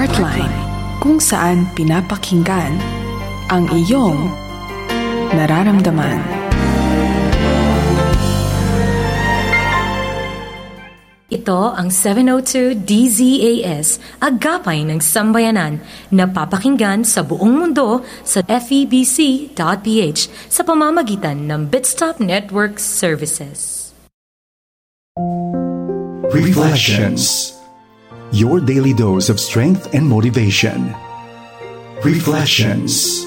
Heartline, kung saan pinapakinggan ang iyong nararamdaman. Ito ang 702 DZAS, agapay ng sambayanan, na papakinggan sa buong mundo sa FEBC.ph sa pamamagitan ng Bitstop Network Services. Reflections. Your daily dose of strength and motivation. Reflections.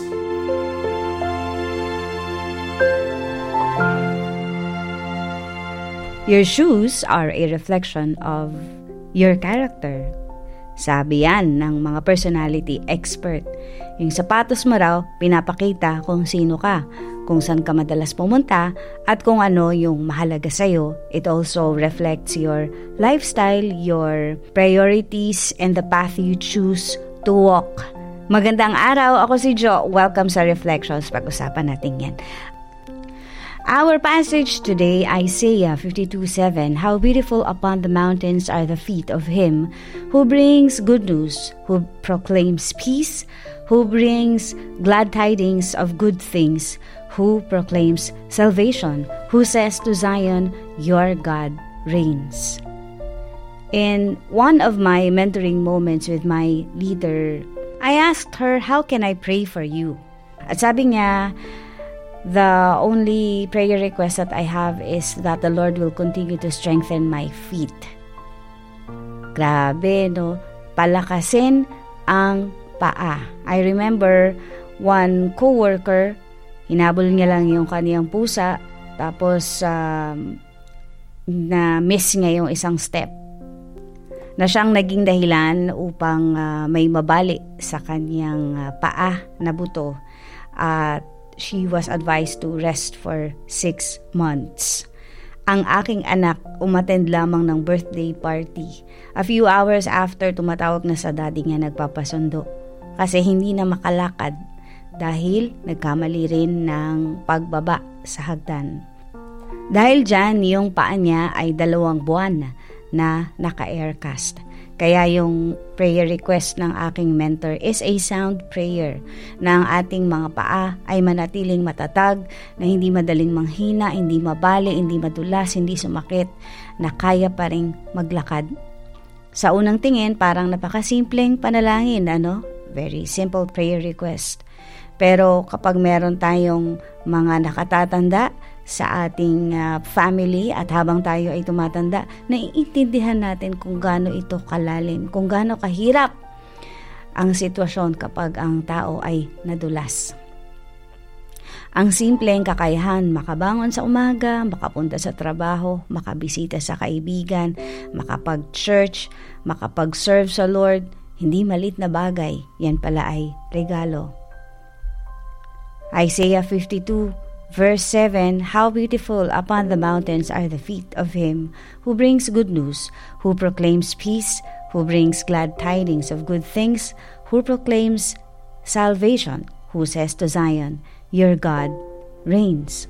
Your shoes are a reflection of your character. Sabi yan ng mga personality expert. Yung sapatos mo raw, pinapakita kung sino ka, kung saan ka madalas pumunta, at kung ano yung mahalaga sa'yo. It also reflects your lifestyle, your priorities, and the path you choose to walk. Magandang araw, ako si Jo. Welcome sa Reflections. Pag-usapan natin yan. Our passage today, Isaiah 52:7, How beautiful upon the mountains are the feet of him who brings good news, who proclaims peace, who brings glad tidings of good things, who proclaims salvation, who says to Zion, your God reigns. In one of my mentoring moments with my leader, I asked her, how can I pray for you? At sabi niya, the only prayer request that I have is that the Lord will continue to strengthen my feet. Grabe, no? Palakasin ang paa. I remember one coworker, hinabol niya lang yung kaniyang pusa, tapos na-miss niya yung isang step, na siyang naging dahilan upang may mabali sa kaniyang paa na buto, at she was advised to rest for 6 months. Ang aking anak umattend lamang ng birthday party. A few hours after, tumatawag na sa daddy niya nagpapasundo kasi hindi na makalakad dahil nagkamali rin ng pagbaba sa hagdan. Dahil dyan, yung paa niya ay 2 buwan na naka-aircast. Kaya yung prayer request ng aking mentor is a sound prayer na ang ating mga paa ay manatiling matatag, na hindi madaling manghina, hindi mabali, hindi madulas, hindi sumakit, na kaya pa rin maglakad. Sa unang tingin, parang napakasimpleng panalangin, ano? Very simple prayer request. Pero kapag meron tayong mga nakatatanda sa ating family at habang tayo ay tumatanda, naiintindihan natin kung gaano ito kalalim, kung gaano kahirap ang sitwasyon kapag ang tao ay nadulas. Ang simpleng kakayahan, makabangon sa umaga, makapunta sa trabaho, makabisita sa kaibigan, makapag-church, makapag-serve sa Lord, hindi malit na bagay, yan pala ay regalo. Isaiah 52 Verse 7, How beautiful upon the mountains are the feet of him who brings good news, who proclaims peace, who brings glad tidings of good things, who proclaims salvation, who says to Zion, your God reigns.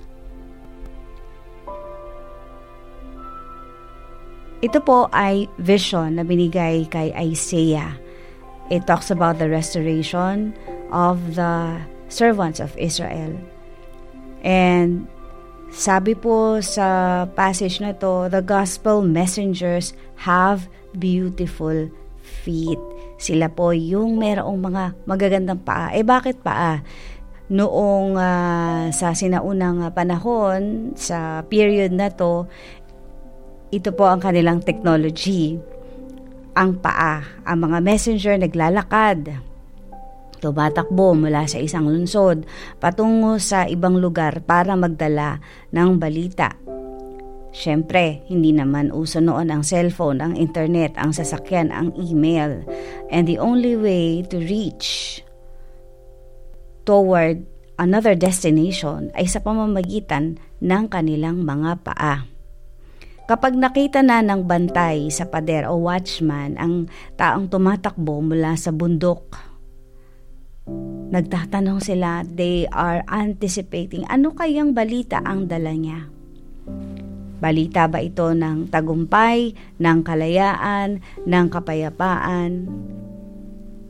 Ito po ay vision na binigay kay Isaiah. It talks about the restoration of the servants of Israel. And sabi po sa passage na to, the gospel messengers have beautiful feet. Sila po yung merong mga magagandang paa. Bakit paa? Noong sa sinaunang panahon, sa period na to, ito po ang kanilang technology. Ang paa. Ang mga messenger naglalakad, tumatakbo mula sa isang lungsod patungo sa ibang lugar para magdala ng balita. Siyempre, hindi naman uso noon ang cellphone, ang internet, ang sasakyan, ang email. And the only way to reach toward another destination ay sa pamamagitan ng kanilang mga paa. Kapag nakita na ng bantay sa pader o watchman ang taong tumatakbo mula sa bundok, nagtatanong sila, they are anticipating, ano kayang balita ang dala niya? Balita ba ito ng tagumpay, ng kalayaan, ng kapayapaan?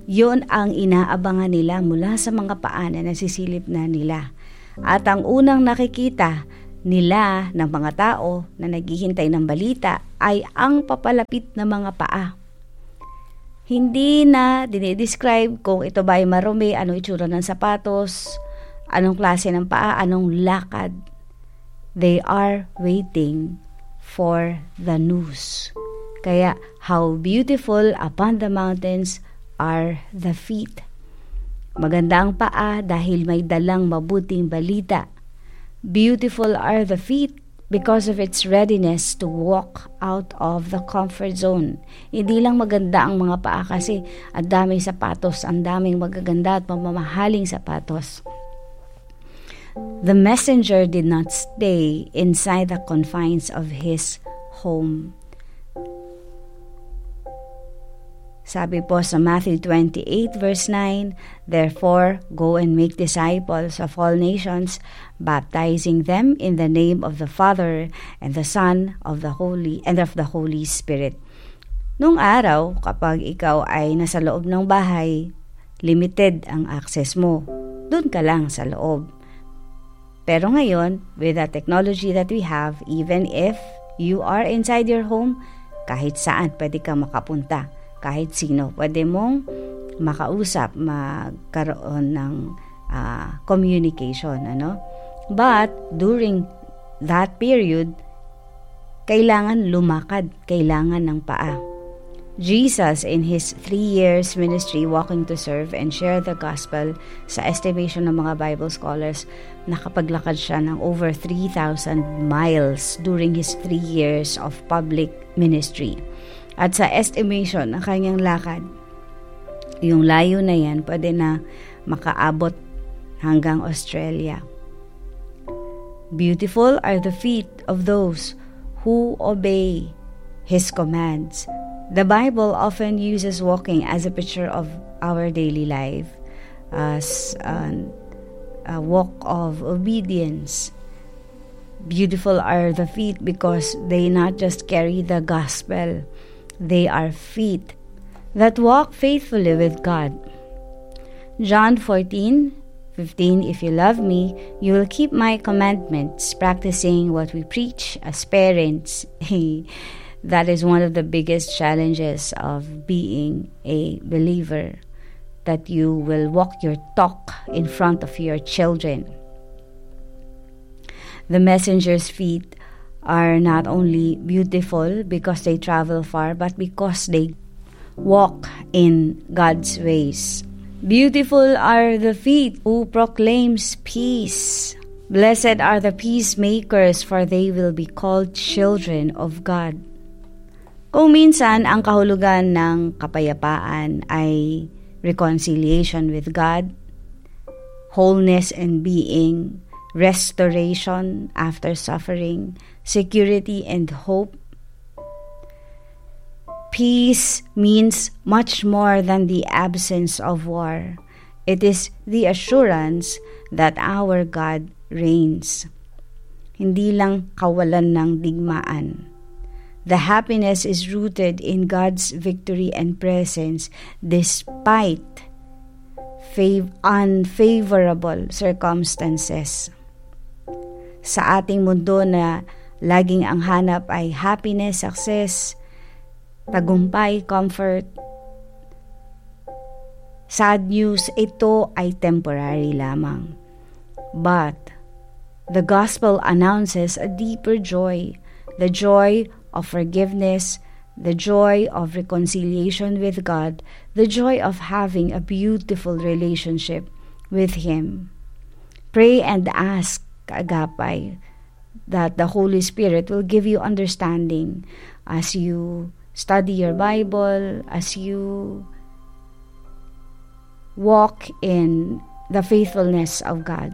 Yun ang inaabangan nila mula sa mga paa na nasisilip na nila. At ang unang nakikita nila ng mga tao na naghihintay ng balita ay ang papalapit na mga paa. Hindi na dinidescribe kung ito ba ay marumi, anong itsura ng sapatos, anong klase ng paa, anong lakad. They are waiting for the news. Kaya, how beautiful upon the mountains are the feet. Maganda ang paa dahil may dalang mabuting balita. Beautiful are the feet because of its readiness to walk out of the comfort zone. Hindi lang maganda ang mga paa kasi ang daming sapatos, ang daming magaganda at mamamahaling sapatos. The messenger did not stay inside the confines of his home. Sabi po sa Matthew 28 verse 9, "Therefore, go and make disciples of all nations, baptizing them in the name of the Father and the Son of the Holy Spirit." Nung araw, kapag ikaw ay nasa loob ng bahay, limited ang access mo. Doon ka lang sa loob. Pero ngayon, with the technology that we have, even if you are inside your home, kahit saan pwede kang makapunta. Kahit sino, pwede mong makausap, magkaroon ng communication. But, during that period, kailangan lumakad, kailangan ng paa. Jesus, in His 3 years ministry, walking to serve and share the gospel, sa estimation ng mga Bible scholars, nakapaglakad siya ng over 3,000 miles during His 3 years of public ministry. At sa estimation ng kanyang lakad, yung layo na yan, pwede na makaabot hanggang Australia. Beautiful are the feet of those who obey His commands. The Bible often uses walking as a picture of our daily life, as a walk of obedience. Beautiful are the feet because they not just carry the gospel, they are feet that walk faithfully with God. John 14:15, "If you love me, you will keep my commandments," practicing what we preach as parents. That is one of the biggest challenges of being a believer, that you will walk your talk in front of your children. The messenger's feet are not only beautiful because they travel far, but because they walk in God's ways. Beautiful are the feet who proclaims peace. Blessed are the peacemakers, for they will be called children of God. Kung minsan ang kahulugan ng kapayapaan ay reconciliation with God, wholeness and being, restoration after suffering, security and hope. Peace means much more than the absence of war. It is the assurance that our God reigns. Hindi lang kawalan ng digmaan. The happiness is rooted in God's victory and presence despite unfavorable circumstances. Sa ating mundo na laging ang hanap ay happiness, success, tagumpay, comfort, sad news, ito ay temporary lamang. But the gospel announces a deeper joy, the joy of forgiveness, the joy of reconciliation with God, the joy of having a beautiful relationship with Him. Pray and ask, Agapay, that the Holy Spirit will give you understanding as you study your Bible, as you walk in the faithfulness of God.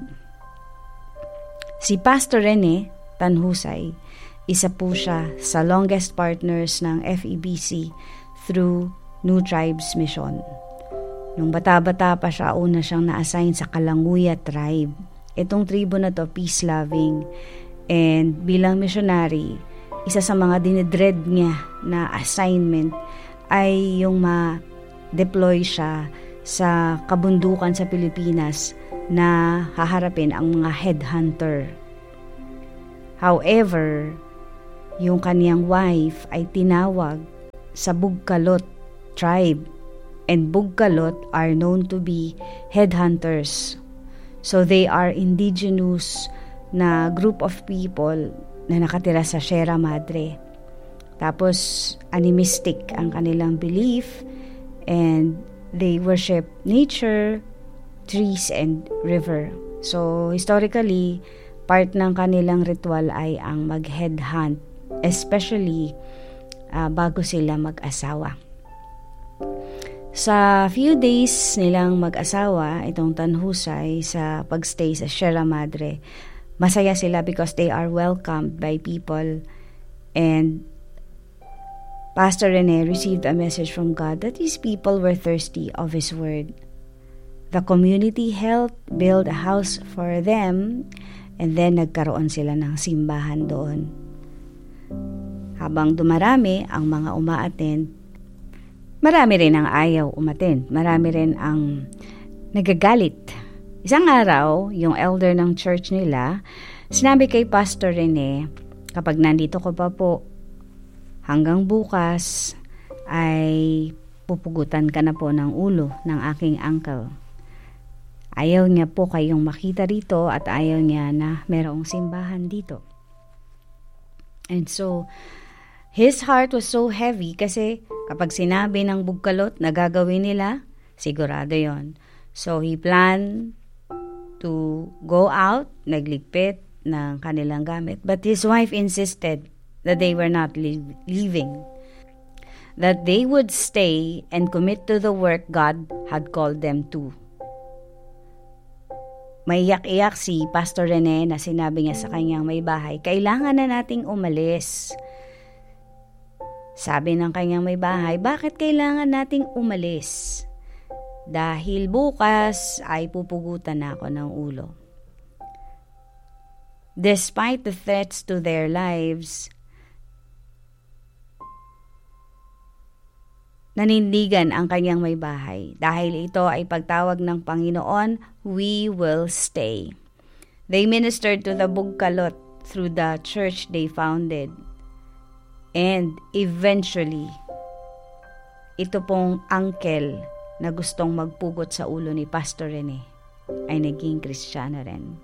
Si Pastor Rene Tanhusay, isa po siya sa longest partners ng FEBC through New Tribes Mission. Nung bata-bata pa siya, una siyang na-assign sa Kalanguya tribe. Itong tribo na to, peace-loving. And bilang missionary, isa sa mga dinidread niya na assignment ay yung ma-deploy siya sa kabundukan sa Pilipinas na haharapin ang mga headhunter. However, yung kaniyang wife ay tinawag sa Bugkalot tribe, and Bugkalot are known to be headhunters. So they are indigenous na group of people na nakatira sa Sierra Madre. Tapos animistic ang kanilang belief, and they worship nature, trees, and river. So historically, part ng kanilang ritual ay ang mag-headhunt, especially bago sila mag-asawa. Sa few days nilang mag-asawa, itong Tanhusay, sa pagstay sa Sierra Madre, masaya sila because they are welcomed by people, and Pastor Rene received a message from God that these people were thirsty of His Word. The community helped build a house for them, and then nagkaroon sila ng simbahan doon. Habang dumarami ang mga uma-attend, marami rin ang ayaw umattend. Marami rin ang nagagalit. Isang araw, yung elder ng church nila, sinabi kay Pastor Rene, kapag nandito ko pa po, hanggang bukas ay pupugutan ka na po ng ulo ng aking uncle. Ayaw niya po kayong makita rito at ayaw niya na merong simbahan dito. And so, his heart was so heavy kasi kapag sinabi ng Bugkalot na gagawin nila, sigurado yon. So, he planned to go out, nagligpit ng kanilang gamit. But his wife insisted that they were not leaving, that they would stay and commit to the work God had called them to. Maiyak-iyak si Pastor Rene na sinabi niya sa kanyang may bahay, kailangan na nating umalis. Sabi ng kanyang may bahay, bakit kailangan nating umalis? Dahil bukas ay pupugutan na ako ng ulo. Despite the threats to their lives, nanindigan ang kanyang may bahay. Dahil ito ay pagtawag ng Panginoon, we will stay. They ministered to the Bugkalot through the church they founded. And eventually, ito pong uncle na gustong magpugot sa ulo ni Pastor Rene ay naging Kristiyano rin.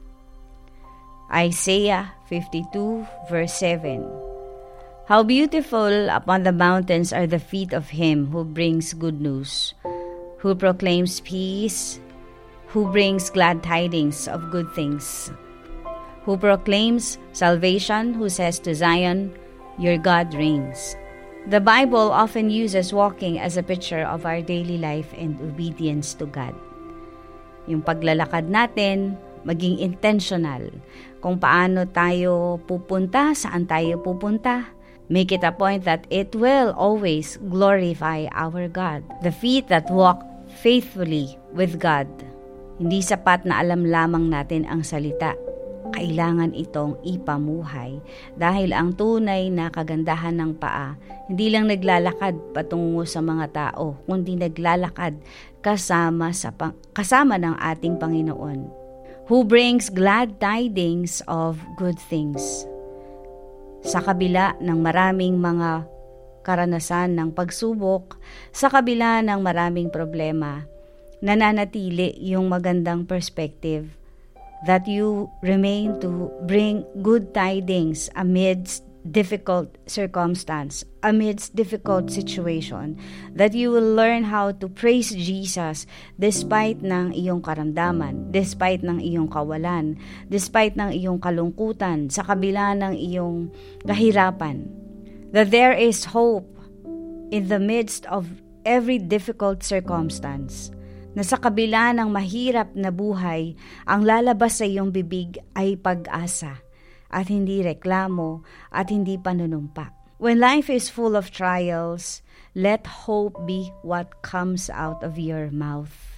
Isaiah 52 verse 7. How beautiful upon the mountains are the feet of him who brings good news, who proclaims peace, who brings glad tidings of good things, who proclaims salvation, who says to Zion, your God reigns. The Bible often uses walking as a picture of our daily life and obedience to God. Yung paglalakad natin, maging intentional kung paano tayo pupunta, saan tayo pupunta. Make it a point that it will always glorify our God. The feet that walk faithfully with God. Hindi sapat na alam lamang natin ang salita. Kailangan itong ipamuhay dahil ang tunay na kagandahan ng paa, hindi lang naglalakad patungo sa mga tao, kundi naglalakad kasama ng ating Panginoon, who brings glad tidings of good things. Sa kabila ng maraming mga karanasan ng pagsubok, sa kabila ng maraming problema, nananatili yung magandang perspective that you remain to bring good tidings amidst difficult circumstance, amidst difficult situation, that you will learn how to praise Jesus despite ng iyong karamdaman, despite ng iyong kawalan, despite ng iyong kalungkutan, sa kabila ng iyong kahirapan. That there is hope in the midst of every difficult circumstance. Na sa kabila ng mahirap na buhay, ang lalabas sa iyong bibig ay pag-asa at hindi reklamo at hindi panunumpa. When life is full of trials, let hope be what comes out of your mouth.